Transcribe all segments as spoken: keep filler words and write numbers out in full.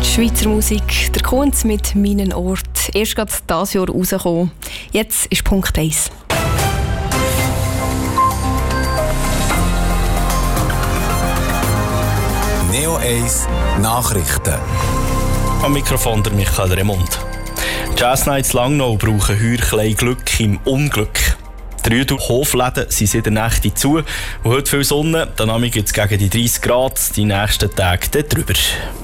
Schweizer Musik, der Kunst mit «Meinen Ort». Erst gerade dieses Jahr rausgekommen. Jetzt ist Punkt eins. Neo eins Nachrichten. Am Mikrofon der Michael Remund. Jazz Nights Langnau brauchen heuer ein Glück im Unglück. Die Rüdu Hofläden sind seit der Nacht zu und heute viel Sonne. Dann gibt es gegen die dreißig Grad, die nächsten Tage dann drüber.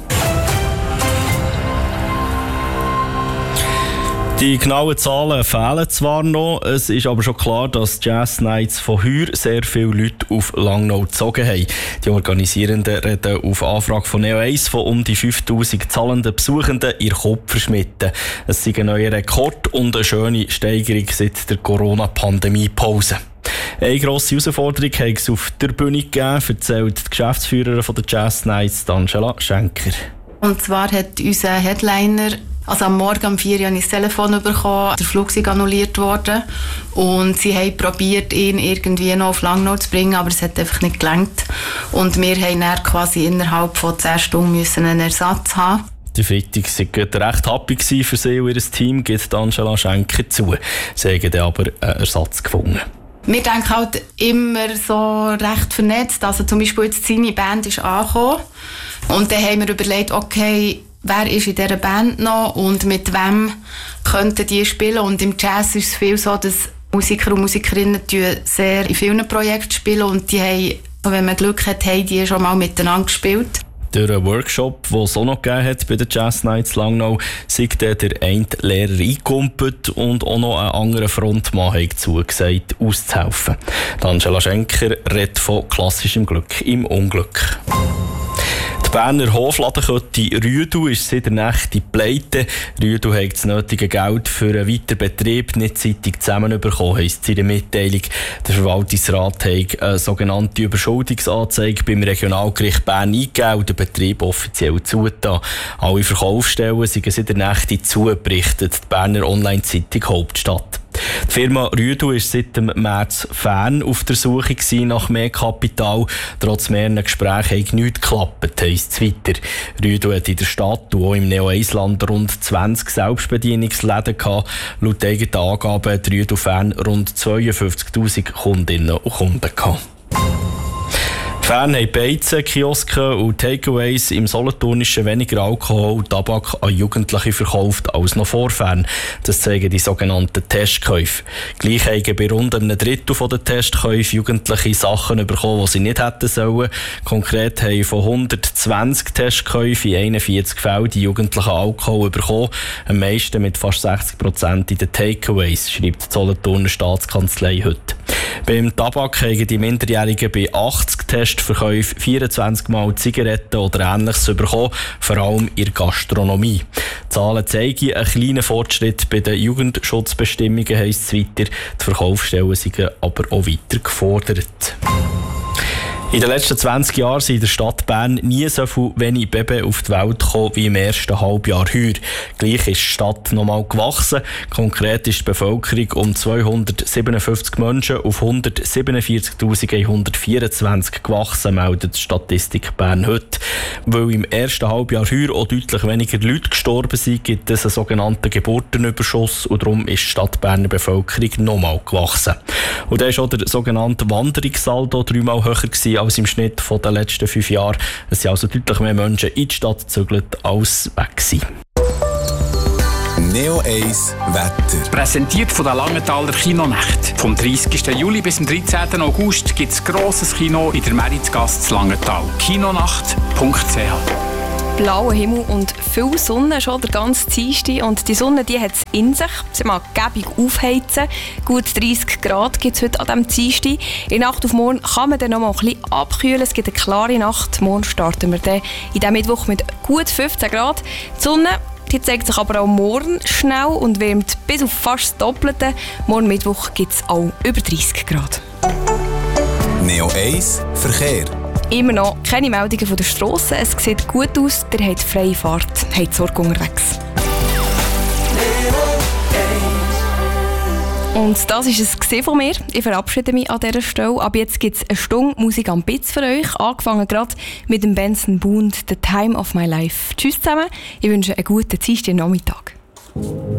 Die genauen Zahlen fehlen zwar noch, es ist aber schon klar, dass die Jazz Nights von heuer sehr viele Leute auf Langnau gezogen haben. Die Organisierenden reden auf Anfrage von Neo eins von um die fünftausend zahlenden Besuchenden ihr Kopf verschmitten. Es ist ein neuer Rekord und eine schöne Steigerung seit der Corona-Pandemie-Pause. Eine grosse Herausforderung hat es auf der Bühne gegeben, erzählt die Geschäftsführerin der Jazz Nights, Angela Schenker. Und zwar hat unser Headliner, also am Morgen um vier Uhr habe ich das Telefon bekommen, der Flug ist annulliert worden und sie haben probiert, ihn irgendwie noch auf Langnau zu bringen, aber es hat einfach nicht gelangt. Und wir haben dann quasi innerhalb von zehn Stunden müssen einen Ersatz haben. Der Freitag war recht happy für sie und ihr Team, gibt Angela Schenker zu. Sie haben dann aber einen Ersatz gefunden. Wir denken halt immer so recht vernetzt. Also zum Beispiel jetzt seine Band ist angekommen und dann haben wir überlegt, okay, wer ist in dieser Band noch und mit wem könnten die spielen. Und im Jazz ist es viel so, dass Musiker und Musikerinnen sehr in vielen Projekten spielen und die haben, wenn man Glück hat, haben die schon mal miteinander gespielt. Durch einen Workshop, den es auch noch gegeben hat bei den Jazz Nights Langnau, sind der eine Lehrer eingekumpelt und auch noch ein anderer Frontmann hat zugesagt, auszuhelfen. Angela Schenker redet von klassischem Glück im Unglück. Die Berner Hofladenkette Rüdu ist seit der Nacht in Pleite. Rüdu hat das nötige Geld für einen weiteren Betrieb nicht zeitig zusammenbekommen, heisst es in der Mitteilung. Der Verwaltungsrat hat eine sogenannte Überschuldungsanzeige beim Regionalgericht Bern eingegeben und den Betrieb offiziell zugetan. Alle Verkaufsstellen sind seit der Nacht zu, berichtet die Berner Online-Zeitung Hauptstadt. Die Firma Rüdu war seit dem März fern auf der Suche nach mehr Kapital. Trotz mehreren Gesprächen hat nichts geklappt, heisst es weiter. Rüdu hat in der Stadt und auch im Neo eins Land rund zwanzig Selbstbedienungsläden gehabt. Laut eigenen Angaben hat Rüdu fern rund zweiundfünfzigtausend Kundinnen und Kunden gehabt. Fern haben Beizen, Kioske und Takeaways im Solothurnischen weniger Alkohol und Tabak an Jugendliche verkauft als noch vor Fern. Das zeigen die sogenannten Testkäufe. Gleich haben bei rund einem Drittel der Testkäufe Jugendliche Sachen bekommen, die sie nicht hätten sollen. Konkret haben von hundertzwanzig Testkäufen in einundvierzig Fällen die Jugendlichen Alkohol bekommen. Am meisten mit fast sechzig Prozent in den Takeaways, schreibt die Solothurner Staatskanzlei heute. Beim Tabak haben die Minderjährigen bei achtzig Testverkäufen vierundzwanzig Mal Zigaretten oder Ähnliches bekommen, vor allem in der Gastronomie. Die Zahlen zeigen einen kleinen Fortschritt bei den Jugendschutzbestimmungen, heisst es weiter. Die Verkaufsstellen sind aber auch weiter gefordert. In den letzten zwanzig Jahren sind in der Stadt Bern nie so viele wenige Babys auf die Welt gekommen wie im ersten Halbjahr heuer. Gleich ist die Stadt nochmal gewachsen. Konkret ist die Bevölkerung um zweihundertsiebenundfünfzig Menschen auf hundertsiebenundvierzigtausendeinhundertvierundzwanzig gewachsen, meldet die Statistik Bern heute. Weil im ersten Halbjahr heuer auch deutlich weniger Leute gestorben sind, gibt es einen sogenannten Geburtenüberschuss und darum ist die Stadt Berner Bevölkerung nochmal gewachsen. Und da ist auch der sogenannte Wanderungssaldo dreimal höher gewesen als im Schnitt von den letzten fünf Jahren. Es sind also deutlich mehr Menschen in die Stadt gezügelt als weg sind. Neo eins Wetter. Präsentiert von der Langenthaler Kinonacht. Vom dreißigsten Juli bis zum dreizehnten August gibt es grosses Kino in der Meritzgasse zu Langenthal. kinonacht punkt c h. Blauer Himmel und viel Sonne schon der ganze Dienstag. Und die Sonne die hat es in sich. Sie mag gäbig aufheizen. Gut dreißig Grad gibt es heute an diesem Dienstag. In Nacht auf morgen kann man dann noch mal ein bisschen abkühlen. Es gibt eine klare Nacht. Morgen starten wir dann in diesem Mittwoch mit gut fünfzehn Grad. Die Sonne die zeigt sich aber auch morgen schnell und wärmt bis auf fast das Doppelte. Morgen Mittwoch gibt es auch über dreißig Grad. Neo eins Verkehr. Immer noch keine Meldungen von der Strasse. Es sieht gut aus, ihr habt freie Fahrt, habt Sorge unterwegs. Und das war es von mir. Ich verabschiede mich an dieser Stelle. Ab jetzt gibt es eine Stunde Musik am Bitz für euch. Angefangen gerade mit dem Benson Boone, «The Time of My Life». Tschüss zusammen. Ich wünsche einen guten Dienstag Nachmittag.